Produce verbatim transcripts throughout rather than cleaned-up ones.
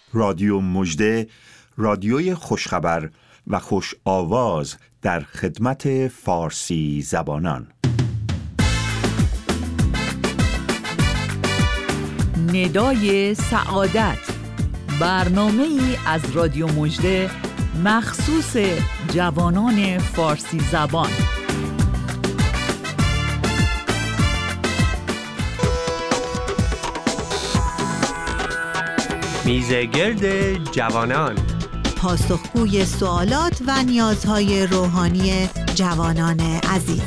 رادیو مژده، رادیوی خوشخبر و خوش آواز در خدمت فارسی زبانان. ندای سعادت، برنامه‌ای از رادیو مژده مخصوص جوانان فارسی زبان. میزگرد جوانان، پاسخگوی سوالات و نیازهای روحانی جوانان عزیز.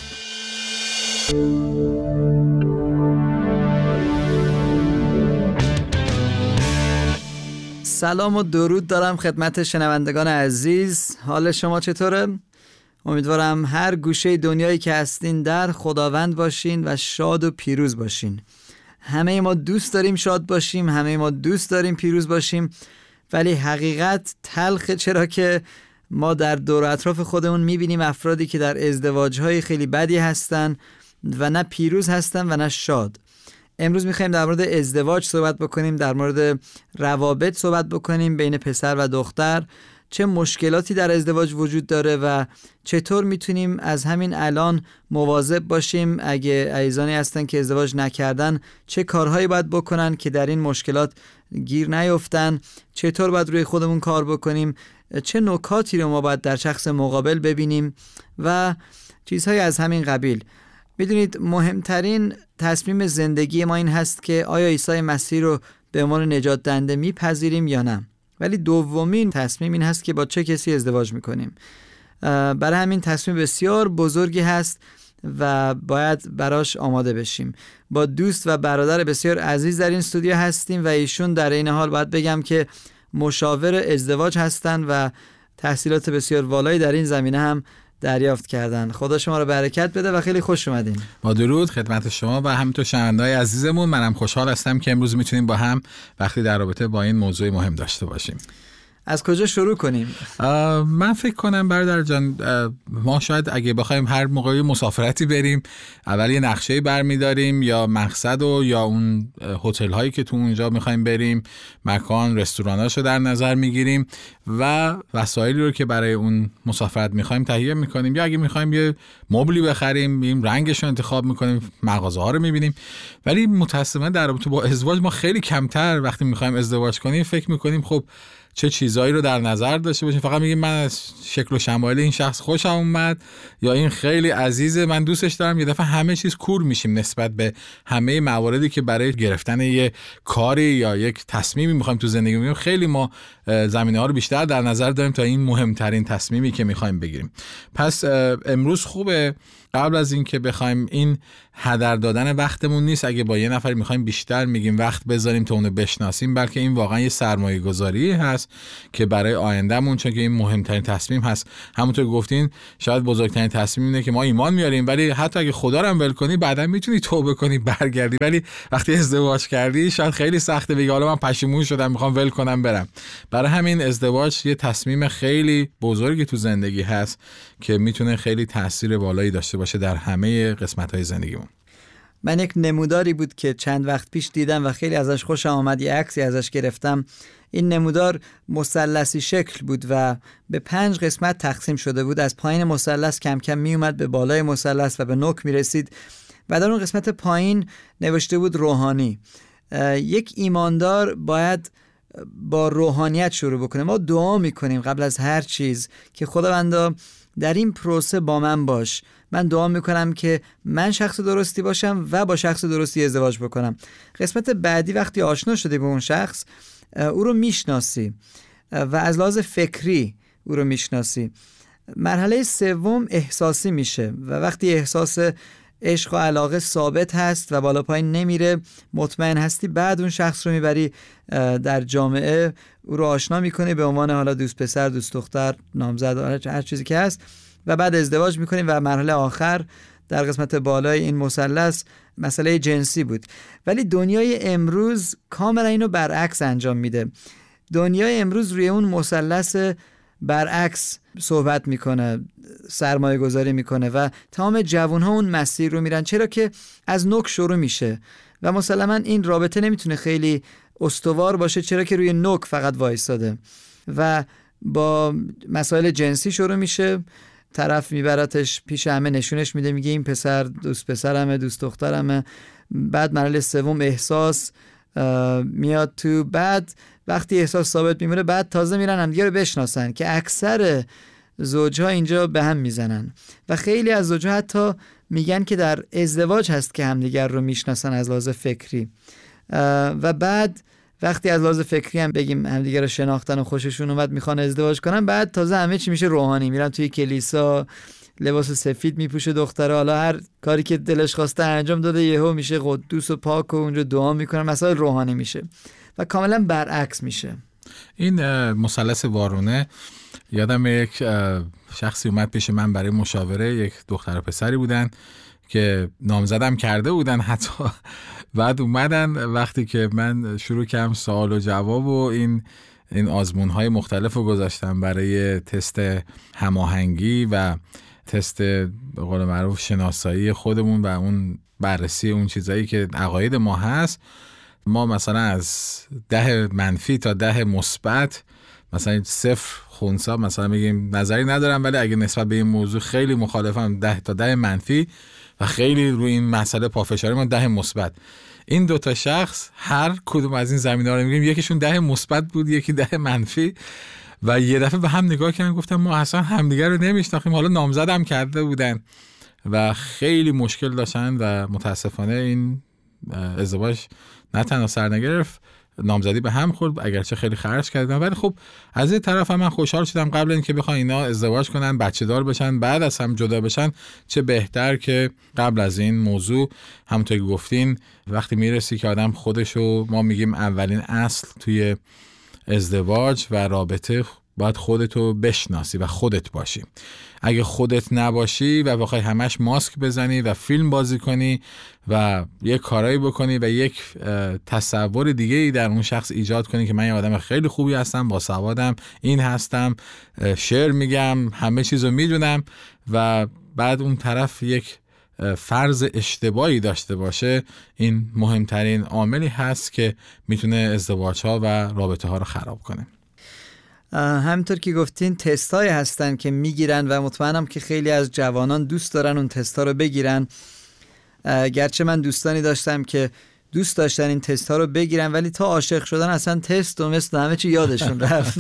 سلام و درود دارم خدمت شنوندگان عزیز. حال شما چطوره؟ امیدوارم هر گوشه دنیایی که هستین در خداوند باشین و شاد و پیروز باشین. همه ما دوست داریم شاد باشیم، همه ما دوست داریم پیروز باشیم، ولی حقیقت تلخه، چرا که ما در دور و اطراف خودمون میبینیم افرادی که در ازدواجهای خیلی بدی هستن و نه پیروز هستن و نه شاد. امروز میخوایم در مورد ازدواج صحبت بکنیم، در مورد روابط صحبت بکنیم بین پسر و دختر، چه مشکلاتی در ازدواج وجود داره و چطور میتونیم از همین الان مواظب باشیم اگه عزیزانی هستن که ازدواج نکردن چه کارهایی باید بکنن که در این مشکلات گیر نیفتن، چطور باید روی خودمون کار بکنیم، چه نکاتی رو ما باید در شخص مقابل ببینیم و چیزهای از همین قبیل. میدونید مهمترین تصمیم زندگی ما این هست که آیا عیسی مسیح رو به عنوان نجات دهنده میپذیریم یا نه. ولی دومین تصمیم این هست که با چه کسی ازدواج میکنیم. برای همین تصمیم بسیار بزرگی هست و باید براش آماده بشیم. با دوست و برادر بسیار عزیز در این استودیو هستیم و ایشون در این حال باید بگم که مشاور ازدواج هستن و تحصیلات بسیار والایی در این زمینه هم دریافت کردن. خدا شما رو برکت بده و خیلی خوش اومدین. با درود خدمت شما و همینطور شنونده‌های عزیزمون. منم خوشحال هستم که امروز میتونیم با هم وقتی در رابطه با این موضوع مهم داشته باشیم. از کجا شروع کنیم؟ من فکر کنم برادر جان ما شاید اگه بخوایم هر موقعی مسافرتی بریم اول یه نقشه‌ای برمی‌داریم یا مقصد و یا اون هتل هایی که تو اونجا می‌خوایم بریم، مکان، رستوراناشو در نظر می‌گیریم و وسایلی رو که برای اون مسافرت می‌خوایم تهیه می‌کنیم، یا اگه می‌خوایم یه مبلی بخریم می‌ریم رنگش رو انتخاب می‌کنیم، مغازه‌ها رو می‌بینیم. ولی متأسفانه در رابطه با ازدواج ما خیلی کمتر وقتی می‌خوایم ازدواج کنیم فکر می‌کنیم خب چه چیزایی رو در نظر داشته باشیم. فقط میگیم من از شکل و شمایل این شخص خوشم اومد یا این خیلی عزیزه من دوستش دارم. یه دفعه همه چیز کور میشیم نسبت به همه مواردی که برای گرفتن یه کاری یا یک تصمیمی میخوایم تو زندگی بگیریم. خیلی ما زمینه‌ها رو بیشتر در نظر داریم تا این مهمترین تصمیمی که میخوایم بگیریم. پس امروز خوبه قبل از این که بخوایم این هدر دادن وقتمون نیست، اگه با یه نفر میخوایم بیشتر میگیم وقت بذاریم تا اونو بشناسیم، بلکه این واقعا یه سرمایه گذاری هست که برای آیندهمون، چون که این مهمترین تصمیم هست. همونطور گفتین شاید بزرگترین تصمیم اینه که ما ایمان میاریم، ولی حتی اگه خدا رو هم ول کنی بعداً میتونی توبه کنی برگردی، ولی وقتی ازدواج کردی شاید خیلی سخته بگی حالا من پشیمون شدم میخوام ول کنم برم. برای همین ازدواج یه تصمیم خیلی بزرگی تو زندگی هست که میتونه خیلی تاثیر بالایی داشته باشه در همه قسمت‌های زندگیمون. من یک نموداری بود که چند وقت پیش دیدم و خیلی ازش خوشم آمد، یه عکسی ازش گرفتم. این نمودار مثلثی شکل بود و به پنج قسمت تقسیم شده بود. از پایین مثلث کم کم می اومد به بالای مثلث و به نوک می رسید و در اون قسمت پایین نوشته بود روحانی. یک ایماندار باید با روحانیت شروع بکنه. ما دعا میکنیم قبل از هر چیز که خداوندا در این پروسه با من باش. من دعا میکنم که من شخص درستی باشم و با شخص درستی ازدواج بکنم. قسمت بعدی وقتی آشنا شدی به اون شخص، او رو میشناسی و از لحاظ فکری او رو میشناسی. مرحله سوم احساسی میشه و وقتی احساس عشق و علاقه ثابت هست و بالا پایین نمیره، مطمئن هستی، بعد اون شخص رو میبری در جامعه، او رو آشنا میکنی به عنوان حالا دوست پسر، دوست دختر، نامزد، هر چیزی که هست، و بعد ازدواج میکنی و مرحله آخر در قسمت بالای این مثلث مسئله جنسی بود. ولی دنیای امروز کاملا اینو برعکس انجام میده. دنیای امروز روی اون مثلث برعکس صحبت میکنه، سرمایه گذاری میکنه و تمام جوان ها اون مسیر رو میرن، چرا که از نوک شروع میشه و مسلما این رابطه نمیتونه خیلی استوار باشه، چرا که روی نوک فقط وایساده. و با مسائل جنسی شروع میشه، طرف میبرتش پیش همه، نشونش میده، میگه این پسر دوست پسرمه، دوست دخترمه. بعد مرحله سوم احساس میاد تو. بعد وقتی احساس ثابت میمونه، بعد تازه میرن همدیگه رو بشناسن که اکثر زوجها اینجا به هم میزنن و خیلی از زوجها حتی میگن که در ازدواج هست که همدیگر رو میشناسن از لحاظ فکری. و بعد وقتی از لحاظ فکری هم بگیم همدیگه رو شناختن و خوششون اومد میخوان ازدواج کنن، بعد تازه همه چی میشه روحانی. میرن توی کلیسا، لباس سفید میپوشه دختره، حالا هر کاری که دلش خواسته انجام داده، یهو میشه قدوس و پاک و اونجا دعا میکنن، مسائل روحانی میشه و کاملا برعکس میشه. این مثلث وارونه، یادم یک شخصی اومد پیش من برای مشاوره، یک دختر و پسری بودن که نامزدم کرده بودن حتی. بعد اومدن وقتی که من شروع کردم سوال و جواب و این این آزمون‌های مختلف رو گذاشتم برای تست هماهنگی و تست به قول معروف شناسایی خودمون و اون بررسی اون چیزایی که عقاید ما هست. ما مثلا از ده منفی تا ده مثبت، مثلا صفر خونسا مثلا میگیم نظری ندارم، ولی اگه نسبت به این موضوع خیلی مخالفم، ده تا ده منفی، و خیلی روی این مسئله پافشاری من ده مثبت. این دوتا شخص هر کدوم از این زمینه‌ها رو میگیم، یکیشون ده مثبت بود، یکی ده منفی، و یه دفعه به هم نگاه کردن، گفتم ما اصلا همدیگه رو نمیشناختیم، حالا نامزدم کرده بودن و خیلی مشکل داشتن و متاسفانه این ازدواج نه تنها سر نگرفت، نامزدی به هم خورد، اگرچه خیلی خرج کردن. ولی خب از این طرف هم من خوشحال شدم قبل اینکه بخوان اینا ازدواج کنن، بچه دار بشن، بعد از هم جدا بشن، چه بهتر که قبل از این موضوع. همونطور که گفتین وقتی میرسی که آدم خودشو، ما میگیم اولین اصل توی ازدواج و رابطه، باید خودتو بشناسی و خودت باشی. اگه خودت نباشی و بخوای همش ماسک بزنی و فیلم بازی کنی و یک کارایی بکنی و یک تصور دیگه ای در اون شخص ایجاد کنی که من یه آدم خیلی خوبی هستم، با سوادم، این هستم، شعر میگم، همه چیزو میدونم، و بعد اون طرف یک فرض اشتباهی داشته باشه، این مهمترین عاملی هست که میتونه ازدواج‌ها و رابطه‌ها رو خراب کنه. همینطور که گفتین تستایی هستن که میگیرن و مطمئنم که خیلی از جوانان دوست دارن اون تستا رو بگیرن. گرچه من دوستانی داشتم که دوست داشتن این تستا رو بگیرن، ولی تا عاشق شدن اصلا تست و مثل همه چی یادشون رفت.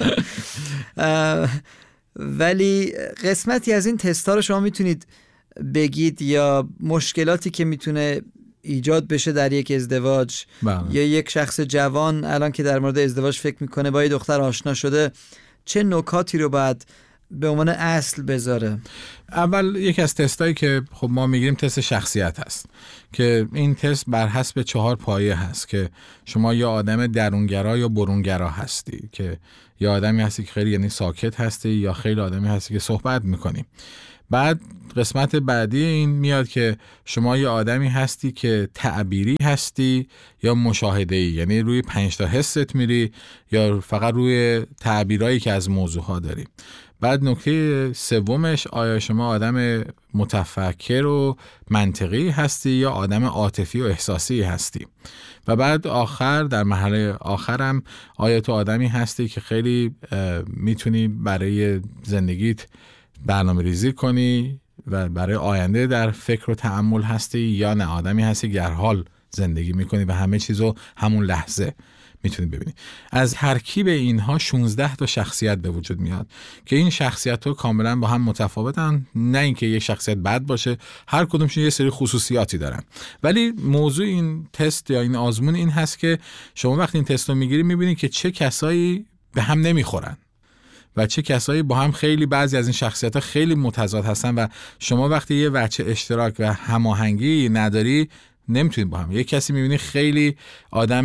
ولی قسمتی از این تستا رو شما میتونید بگید، یا مشکلاتی که میتونه ایجاد بشه در یک ازدواج، بله. یا یک شخص جوان الان که در مورد ازدواج فکر میکنه، با یه دختر آشنا شده، چه نکاتی رو باید به عنوان اصل بذاره؟ اول یکی از تستایی که خب ما میگیم تست شخصیت هست، که این تست بر حسب چهار پایه هست که شما یا آدم درونگرا یا برونگرا هستی، که یا آدمی هستی که خیلی یعنی ساکت هستی، یا خیلی آدمی هستی که صحبت میکنی. بعد قسمت بعدی این میاد که شما یه آدمی هستی که تعبیری هستی یا مشاهده‌ای، یعنی روی پنج تا حست میری یا فقط روی تعبیرایی که از موضوعها داری. بعد نکته سومش، آیا شما آدم متفکر و منطقی هستی یا آدم عاطفی و احساسی هستی. و بعد آخر، در مرحله آخرم، آیا تو آدمی هستی که خیلی میتونی برای زندگیت برنامه ریزی کنی و برای آینده در فکر و تأمل هستی، یا نه آدمی هستی که در حال زندگی میکنی و همه چیزو همون لحظه میتونی ببینی. از ترکیب اینها شانزده تا شخصیت به وجود میاد که این شخصیت ها کاملا با هم متفاوتن، نه اینکه یک شخصیت بد باشه، هر کدومشون یه سری خصوصیاتی دارن. ولی موضوع این تست یا این آزمون این هست که شما وقتی این تست رو میگیری میبینی که چه کسایی به هم نمیخورن و چه کسایی با هم خیلی، بعضی از این شخصیت‌ها خیلی متضاد هستن و شما وقتی یه وجه اشتراک و هماهنگی نداری نمیتونید با هم. یه کسی میبینی خیلی آدم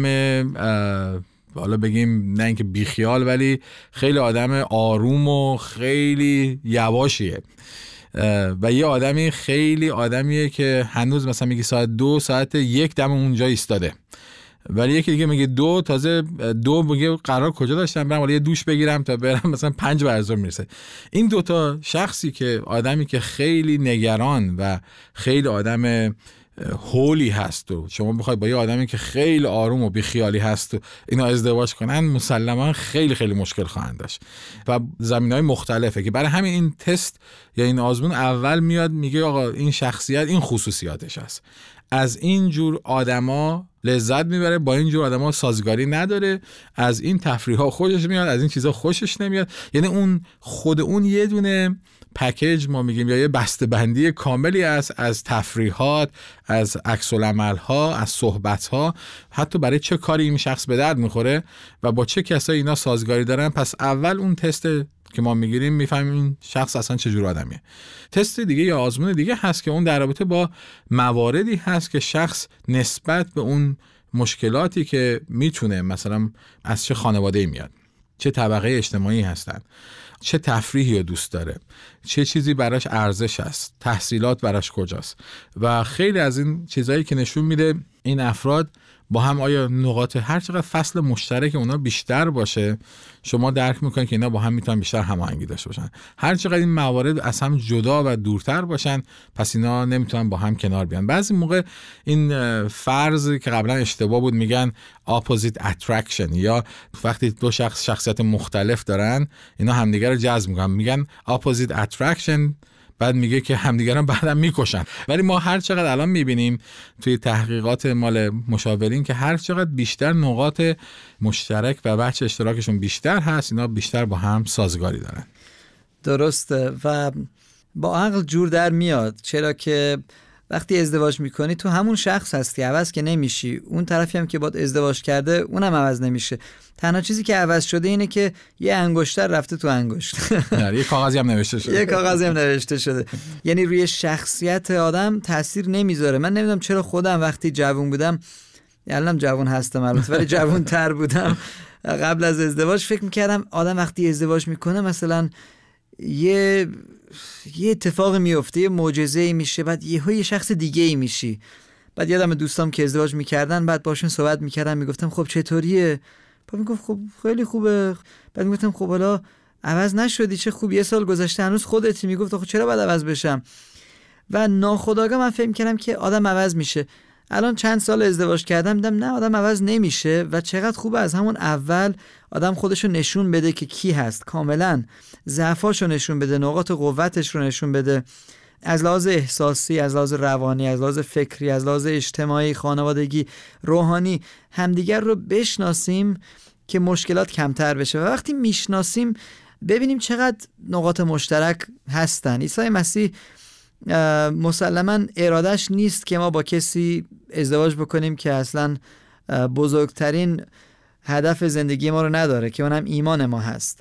حالا بگیم نه اینکه بیخیال، ولی خیلی آدم آروم و خیلی یواشیه، و یه آدمی خیلی آدمیه که هنوز مثلا میگه ساعت دو ساعت یک دم اونجا ایستاده، ولی یکی دیگه میگه دو تازه دو میگه قرار کجا داشتم برم، ولی یه دوش بگیرم تا برم مثلا پنج ورزور میرسه. این دوتا شخصی که آدمی که خیلی نگران و خیلی آدم هولی هست و شما بخوای با یه آدمی که خیلی آروم و بیخیالی هست و اینا ازدواج کنن، مسلما خیلی خیلی مشکل خواهند داشت و زمینهای مختلفه که برای همین این تست یا این آزمون اول میاد میگه آقا این شخصیت این خصوصیاتش هست، از این جور آدما لذت میبره، با این جور آدما سازگاری نداره، از این تفریح‌ها خوشش میاد، از این چیزا خوشش نمیاد. یعنی اون خود اون یه دونه پکیج ما میگیم یا یه بسته‌بندی کاملی است از تفریحات، از عکس‌العمل‌ها، از صحبت‌ها، حتی برای چه کاری این شخص به درد میخوره و با چه کسایی اینا سازگاری دارن. پس اول اون تست که ما میگیریم میفهمیم این شخص اصلا چه جور آدمیه. تست دیگه یا آزمون دیگه هست که اون در رابطه با مواردی هست که شخص نسبت به اون مشکلاتی که میتونه مثلا از چه خانواده‌ای میاد، چه طبقه اجتماعی هستن، چه تفریحی رو دوست داره، چه چیزی براش ارزش است، تحصیلات براش کجاست و خیلی از این چیزایی که نشون میده این افراد با هم آیا نقاط هر چقدر فصل مشترک اونا بیشتر باشه، شما درک میکنید که اینا با هم میتونن بیشتر هماهنگی داشته باشن. هر چقدر این موارد از هم جدا و دورتر باشن پس اینا نمیتونن با هم کنار بیان. بعضی موقع این فرضی که قبلا اشتباه بود میگن opposite attraction، یا وقتی دو شخص شخصیت مختلف دارن اینا همدیگه رو جذب میکنن، میگن opposite attraction، بعد میگه که همدیگران بعدم میکشن. ولی ما هر چقدر الان میبینیم توی تحقیقات مال مشاورین که هر چقدر بیشتر نقاط مشترک و بچه اشتراکشون بیشتر هست، اینا بیشتر با هم سازگاری دارن. درسته و با عقل جور در میاد، چرا که وقتی ازدواج میکنی تو همون شخص هستی، عوض که نمیشی. اون طرفی هم که باید ازدواج کرده اونم عوض نمیشه. تنها چیزی که عوض شده اینه که یه انگشتر رفته تو انگشت. یه کاغذی هم نوشته شده. یه کاغذی هم نوشته شده. یعنی روی شخصیت آدم تاثیر نمیذاره. من نمیدونم چرا خودم وقتی جوان بودم، الانم جوان هستم البته ولی جوان تر بودم، قبل از ازدواج فکر میکردم آدم وقتی ازدواج میکنه مثلا یه یه اتفاق میفته، یه معجزه‌ای میشه، بعد یهو یه شخص دیگه‌ای میشی. بعد یادم دوستام که ازدواج میکردن بعد باشون صحبت میکردم، میگفتم خب چطوریه؟ بعد میگفت خب خیلی خوبه. بعد میگفتم خب حالا عوض نشدی، چه خوب، یه سال گذشته هنوز خودتی. میگفت خب چرا باید عوض بشم؟ و ناخودآگاه من فهم کردم که آدم عوض میشه. الان چند سال ازدواج کردم دیدم نه، آدم عوض نمیشه و چقدر خوبه از همون اول آدم خودشو نشون بده که کی هست، کاملا ضعفاشو نشون بده، نقاط قوتش رو نشون بده، از لحاظ احساسی، از لحاظ روانی، از لحاظ فکری، از لحاظ اجتماعی، خانوادگی، روحانی همدیگر رو بشناسیم که مشکلات کمتر بشه. و وقتی میشناسیم ببینیم چقدر نقاط مشترک هستن. عیسی مسیح مسلماً ارادش نیست که ما با کسی ازدواج بکنیم که اصلاً بزرگترین هدف زندگی ما رو نداره که اونم ایمان ما هست.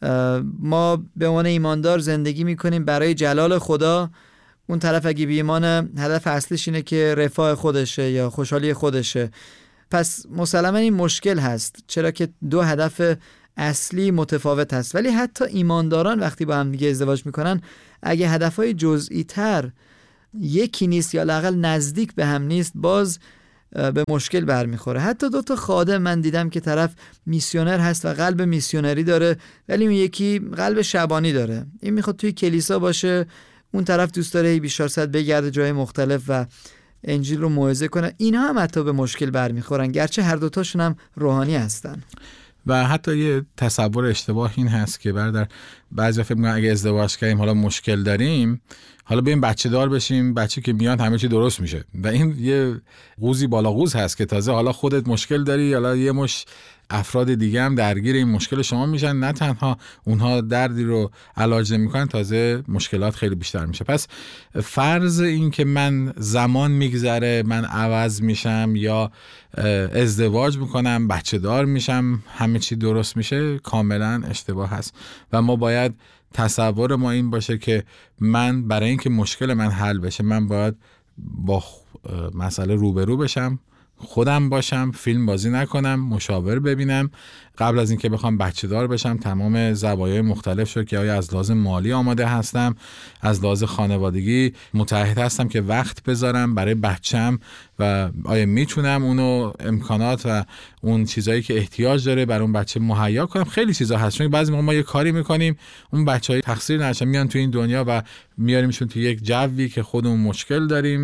ما به عنوان ایماندار زندگی میکنیم برای جلال خدا. اون طرف اگه بی ایمانه هدف اصلیش اینه که رفاه خودشه یا خوشحالی خودشه. پس مسلماً این مشکل هست، چرا که دو هدف اصلی متفاوت هست. ولی حتی ایمانداران وقتی با هم دیگه ازدواج میکنن اگه هدفهای جزئی تر یکی نیست یا لااقل نزدیک به هم نیست، باز به مشکل برمیخوره. حتی دو تا خادم من دیدم که طرف میسیونر هست و قلب میسیونری داره ولی اون یکی قلب شبانی داره. این میخواد توی کلیسا باشه، اون طرف دوست داره بیشتر صد بگرده جای مختلف و انجیل رو موعظه کنه. اینها هم حتی به مشکل برمیخورن، گرچه هر دوتاشون هم روحانی هستن. و حتی یه تصور اشتباه این هست که برادر بعضی فکر می‌کنن اگه ازدواج کردیم حالا مشکل داریم، حالا بریم بچه دار بشیم، بچه که میاد همه چی درست میشه. و این یه قوزی بالا قوز هست که تازه حالا خودت مشکل داری، حالا یه مش افراد دیگه هم درگیر این مشکل شما میشن، نه تنها اونها دردی رو علاج نمیکنن، تازه مشکلات خیلی بیشتر میشه. پس فرض این که من زمان میگذره، من عوض میشم یا ازدواج میکنم، بچه دار میشم، همه چی درست میشه، کاملا اشتباه هست. و ما باید تصور ما این باشه که من برای اینکه مشکل من حل بشه من باید با مسئله روبرو بشم، خودم باشم، فیلم بازی نکنم، مشاور ببینم، قبل از اینکه بخوام بچه دار بشم تمام زوایای مختلف شد که آیا از لحاظ مالی آماده هستم، از لحاظ خانوادگی متعهد هستم که وقت بذارم برای بچم و آیا میتونم اونو امکانات و اون چیزایی که احتیاج داره برای اون بچه مهیا کنم. خیلی چیزا هست، چون بعضی موقع ما یه کاری میکنیم اون بچهای تقصیر نشن، میان تو این دنیا و میاریمشون تو یک جوی که خودمون مشکل داریم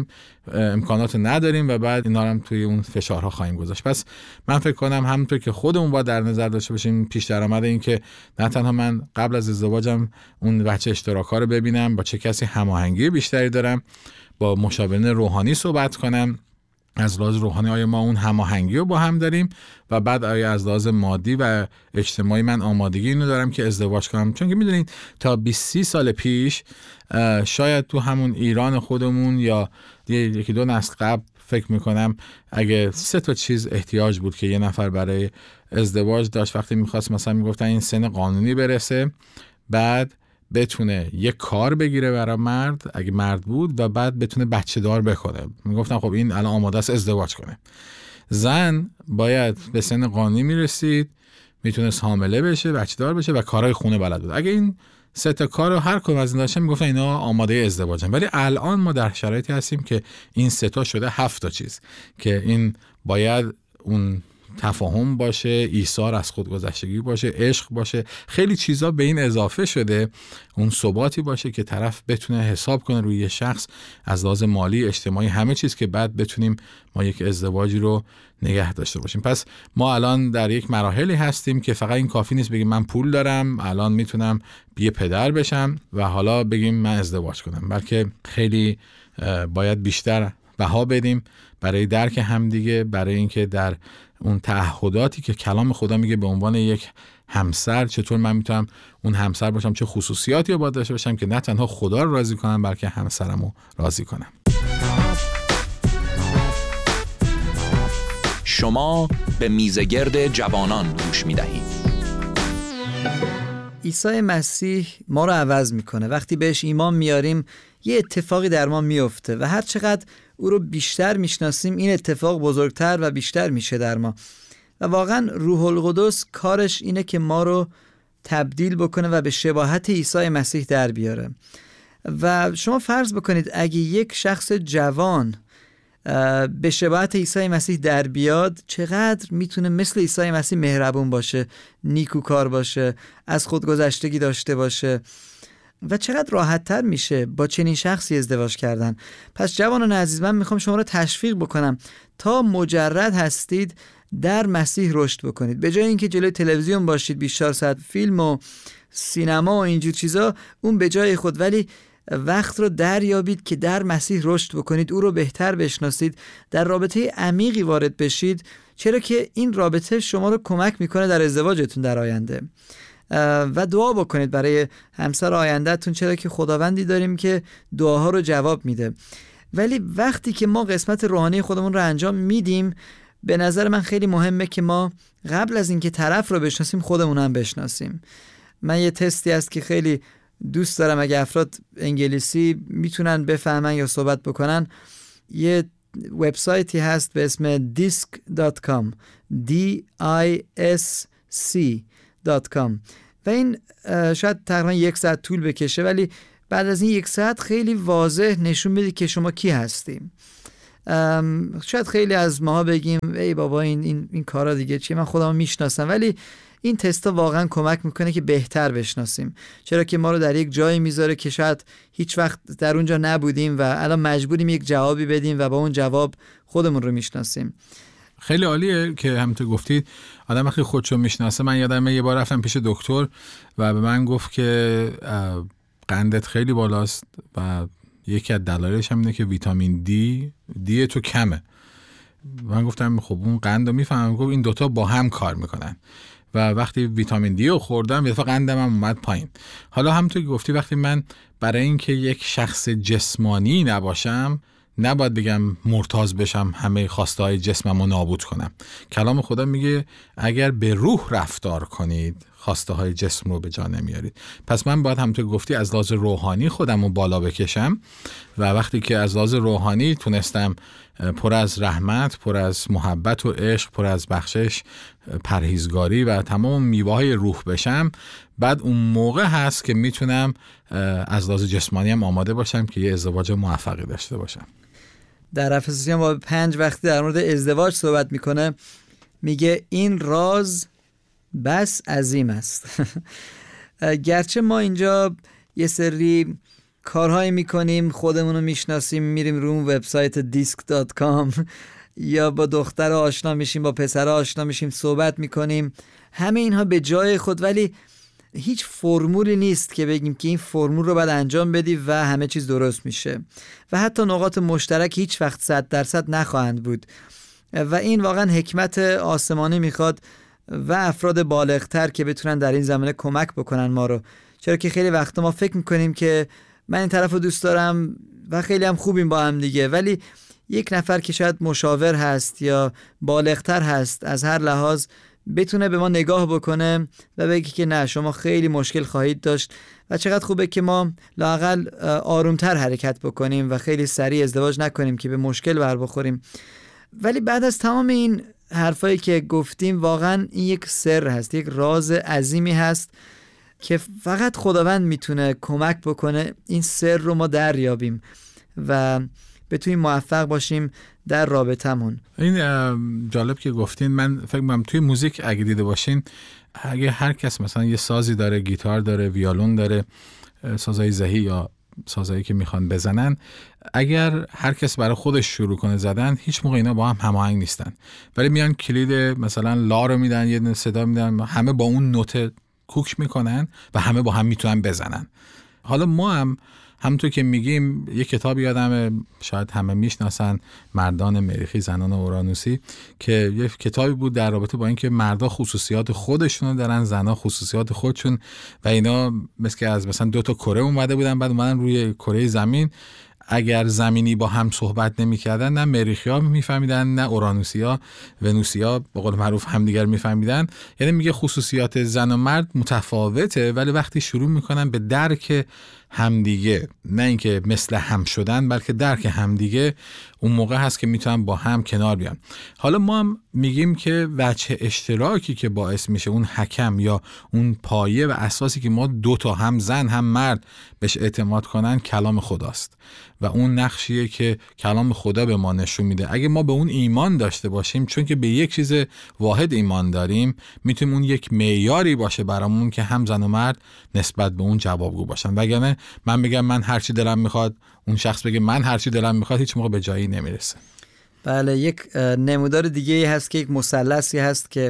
امکانات نداریم و بعد اینا هم توی اون فشارها خواهیم گذاشت. پس من فکر کنم همونطور که خودمون باید در نظر داشته باشیم پیش درآمد این که نه تنها من قبل از ازدواجم اون بچه اشتراک‌ها رو ببینم، با چه کسی هماهنگی بیشتری دارم، با مشاورین روحانی صحبت کنم، از لحاظ روحانی آیا ما اون هماهنگی رو با هم داریم و بعد آیا از لحاظ مادی و اجتماعی من آمادگی اینو دارم که ازدواج کنم. چون که میدونید تا بیست سی سال پیش شاید تو همون ایران خودمون یا یکی دو نسل قبل فکر میکنم اگه سه تا چیز احتیاج بود که یه نفر برای ازدواج داشت. وقتی میخواست مثلا میگفتن این سن قانونی برسه، بعد بتونه یک کار بگیره برای مرد اگه مرد بود و بعد بتونه بچه دار بکنه. میگفتن خب این الان آماده است ازدواج کنه. زن باید به سن قانونی میرسید، میتونست حامله بشه، بچه دار بشه و کارهای خونه بلد بود. اگه این سه تا کارو هر کدوم از این داشتن میگفتن اینا آماده ازدواجن. ولی الان ما در شرایطی هستیم که این سه تا شده هفت تا چیز که این باید اون تفاهم باشه، ایثار از خودگذشتگی باشه، عشق باشه، خیلی چیزا به این اضافه شده، اون ثباتی باشه که طرف بتونه حساب کنه روی یه شخص از لحاظ مالی، اجتماعی، همه چیز که بعد بتونیم ما یک ازدواجی رو نگه داشته باشیم. پس ما الان در یک مراحلی هستیم که فقط این کافی نیست بگیم من پول دارم الان میتونم یه پدر بشم و حالا بگیم من ازدواج کنم، بلکه خیلی باید بیشتر بها بدیم برای درک همدیگه، برای اینکه در اون تعهداتی که کلام خدا میگه به عنوان یک همسر چطور من میتونم اون همسر باشم، چه خصوصیاتی رو باید داشته باشم که نه تنها خدا رو راضی کنم بلکه همسرمو راضی کنم. شما به میزگرد جوانان گوش میدهید. عیسی مسیح ما رو عوض میکنه. وقتی بهش ایمان میاریم یه اتفاقی در ما میفته و هر چقدر او رو بیشتر میشناسیم این اتفاق بزرگتر و بیشتر میشه در ما. و واقعا روح القدس کارش اینه که ما رو تبدیل بکنه و به شباهت عیسی مسیح در بیاره. و شما فرض بکنید اگه یک شخص جوان به شباهت عیسی مسیح در بیاد چقدر میتونه مثل عیسی مسیح مهربون باشه، نیکوکار باشه، از خودگذشتگی داشته باشه و چقدر راحت تر میشه با چنین شخصی ازدواج کردن. پس جوانان عزیز من میخوام شما رو تشویق بکنم تا مجرد هستید در مسیح رشد بکنید. به جای اینکه جلوی تلویزیون باشید بیشتر ساعت فیلم و سینما و اینجور چیزا، اون به جای خود، ولی وقت رو دریابید که در مسیح رشد بکنید، او رو بهتر بشناسید، در رابطه عمیقی وارد بشید، چرا که این رابطه شما رو کمک میکنه در ازدواجتون در آینده. و دعا بکنید برای همسر آیندهتون، چرا که خداوندی داریم که دعاها رو جواب میده. ولی وقتی که ما قسمت روحانی خودمون رو انجام میدیم، به نظر من خیلی مهمه که ما قبل از اینکه طرف رو بشناسیم خودمون هم بشناسیم. من یه تستی هست که خیلی دوست دارم اگه افراد انگلیسی میتونن بفهمن یا صحبت بکنن. یه وبسایتی هست به اسم دیسک دات کام دی آی اس سی دات کام و این شاید تقریبا یک ساعت طول بکشه، ولی بعد از این یک ساعت خیلی واضح نشون میده که شما کی هستیم. شاید خیلی از ماها بگیم ای بابا این این, این کارا دیگه چیه، من خودمو میشناسم، ولی این تستا واقعا کمک میکنه که بهتر بشناسیم، چرا که ما رو در یک جایی میذاره که شاید هیچ وقت در اونجا نبودیم و الان مجبوریم یک جوابی بدیم و با اون جواب خودمون رو میشناسیم. خیلی عالیه که همونطور گفتید آدم وقتی خودشو میشناسه. من یادمه یه بار رفتم پیش دکتر و به من گفت که قندت خیلی بالاست و یکی از دلایلش هم اینه که ویتامین دی دی تو کمه. من گفتم خب اون قند رو میفهمم. گفت این دوتا با هم کار میکنن و وقتی ویتامین دی رو خوردم یه دفعه قندم هم اومد پایین. حالا همونطور که گفتی وقتی من برای اینکه یک شخص جسمانی نباشم نباید بگم مرتاض بشم همه خواسته های جسمم رو نابود کنم. کلام خدا میگه اگر به روح رفتار کنید خواسته های جسم رو به جا نمیارید. پس من باید همونطور گفتی از لحاظ روحانی خودم رو بالا بکشم و وقتی که از لحاظ روحانی تونستم پر از رحمت، پر از محبت و عشق، پر از بخشش، پرهیزگاری و تمام میوه‌های روح بشم، بعد اون موقع هست که میتونم از لحاظ جسمانی هم آماده باشم که یه ازدواج موفقی داشته باشم. در افسوسیان باب پنج وقتی در مورد ازدواج صحبت میکنه میگه این راز بس عظیم است. گرچه ما اینجا یه سری کارهایی میکنیم، خودمون رو میشناسیم، میریم رو اون وبسایت دیسک دات کام یا با دختر آشنا میشیم، با پسر آشنا میشیم، صحبت میکنیم. همه اینها به جای خود، ولی هیچ فرمولی نیست که بگیم که این فرمول رو باید انجام بدی و همه چیز درست میشه. و حتی نقاط مشترک هیچ وقت صد درصد نخواهند بود و این واقعا حکمت آسمانی میخواد و افراد بالغتر که بتونن در این زمینه کمک بکنن ما رو. چرا که خیلی وقتا ما فکر میکنیم که من این طرف رو دوست دارم و خیلی هم خوبیم با هم دیگه، ولی یک نفر که شاید مشاور هست یا بالغتر هست از هر لحاظ بتونه به ما نگاه بکنه و بگه که نه، شما خیلی مشکل خواهید داشت و چقدر خوبه که ما لااقل آرومتر حرکت بکنیم و خیلی سریع ازدواج نکنیم که به مشکل بر بخوریم. ولی بعد از تمام این حرفایی که گفتیم، واقعا این یک سر هست، یک راز عظیمی هست که فقط خداوند میتونه کمک بکنه این سر رو ما دریابیم و بتونیم موفق باشیم در رابطمون. این جالب که گفتین. من فکر می‌کنم توی موزیک اگه دیده باشین، اگه هر کس مثلا یه سازی داره، گیتار داره، ویولون داره، سازهای زهی یا سازهایی که میخوان بزنن، اگر هر کس برای خودش شروع کنه زدن، هیچ موقع اینا با هم هماهنگ نیستن، ولی میان کلید مثلا لا رو میدن، یه صدا میدن، همه با اون نوت کوک میکنن و همه با هم میتونن بزنن. حالا ما هم همونطور که میگیم، یه کتابی یادمه، شاید همه میشناسن، مردان مریخی زنان اورانوسی، که یه کتابی بود در رابطه با اینکه مردا خصوصیات خودشونو دارن، زنا خصوصیات خودشون، و اینا مثل که از مثلا دو تا کره اومده بودن، بعد اومدن روی کره زمین. اگر زمینی با هم صحبت نمی‌کردن، نه مریخی‌ها می‌فهمیدن نه اورانوسی‌ها، ونوسی‌ها به قول معروف همدیگر می‌فهمیدن. یعنی میگه خصوصیات زن و مرد متفاوته، ولی وقتی شروع می‌کنن به درک همدیگه، نه اینکه مثل هم شدن، بلکه درک همدیگه، اون موقع هست که میتونن با هم کنار بیان. حالا ما هم میگیم که وجه اشتراکی که باعث میشه اون حکم یا اون پایه و اساسی که ما دو تا، هم زن هم مرد، بهش اعتماد کنن، کلام خداست و اون نقشیه که کلام خدا به ما نشون میده. اگه ما به اون ایمان داشته باشیم، چون که به یک چیز واحد ایمان داریم، میتونیم اون یک معیاری باشه برامون که هم زن و مرد نسبت به اون جوابگو باشن. وگرنه من بگم من هر چی دلم میخواد، اون شخص بگه من هر چی دلم میخواد، هیچ موقع به جایی نمیرسه. بله، یک نمودار دیگه ای هست که یک مثلثی هست که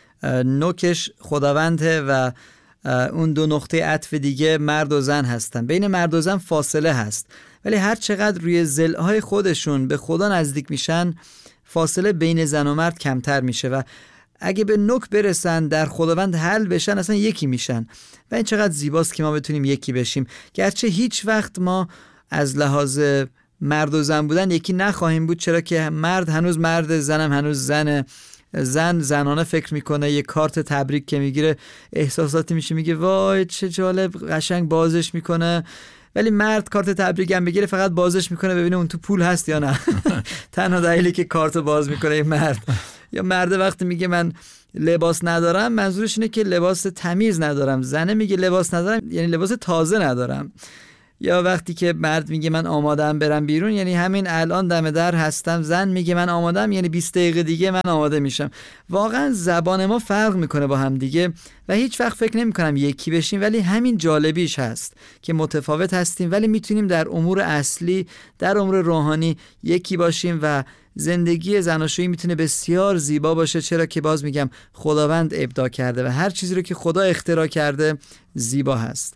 نوکش خداونده و اون دو نقطه عطف دیگه مرد و زن هستن. بین مرد و زن فاصله هست، ولی هر چقدر روی ضلعهای خودشون به خدا نزدیک میشن، فاصله بین زن و مرد کمتر میشه و اگه به نوک برسن، در خداوند حل بشن، اصلا یکی میشن. و این چقدر زیباست که ما بتونیم یکی بشیم. گرچه هیچ وقت ما از لحاظ مرد و زن بودن یکی نخواهیم بود، چرا که مرد هنوز مرد، زنم هنوز زنه. زن زنانه فکر میکنه، یه کارت تبریک که میگیره احساساتی میشه، میگه وای چه جالب، قشنگ بازش میکنه. ولی مرد کارت تبریک هم بگیره فقط بازش میکنه ببینه اون تو پول هست یا نه. تنها دلیلی که کارت باز میکنه این مرد. یا مرد وقتی میگه من لباس ندارم، منظورش اینه که لباس تمیز ندارم. زنه میگه لباس ندارم یعنی لباس تازه ندارم. یا وقتی که مرد میگه من آمادم برم بیرون، یعنی همین الان دم در هستم. زن میگه من آمادم یعنی بیست دقیقه دیگه من آماده میشم. واقعا زبان ما فرق میکنه با هم دیگه و هیچ وقت فکر نمیکنم یکی بشیم، ولی همین جالبیش هست که متفاوت هستیم ولی میتونیم در امور اصلی، در امور روحانی یکی باشیم و زندگی زناشویی میتونه بسیار زیبا باشه، چرا که باز میگم خداوند ابداع کرده و هر چیزی رو که خدا اختراع کرده زیبا هست.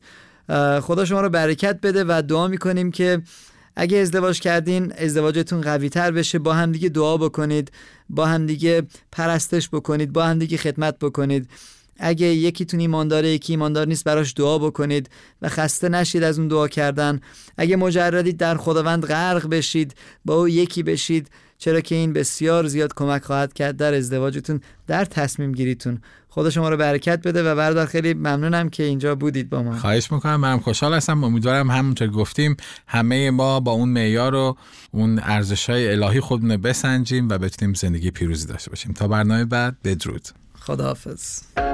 خدا شما رو برکت بده و دعا میکنیم که اگه ازدواج کردین ازدواجتون قوی تر بشه. با هم دیگه دعا بکنید، با هم دیگه پرستش بکنید، با هم دیگه خدمت بکنید. اگه یکیتون ایمانداره یکی ایماندار نیست، براش دعا بکنید و خسته نشید از اون دعا کردن. اگه مجردید در خداوند غرق بشید، با او یکی بشید، چرا که این بسیار زیاد کمک خواهد کرد در ازدواجتون، در تصمیم گیریتون. خدا شما رو برکت بده و برادر خیلی ممنونم که اینجا بودید با ما. خواهش میکنم، منم خوشحال هستم. امیدوارم همونطور گفتیم همه ما با اون معیار و اون ارزش‌های الهی خودمون رو بسنجیم و بتونیم زندگی پیروزی داشته باشیم. تا برنامه بعد، بدرود. خداحافظ.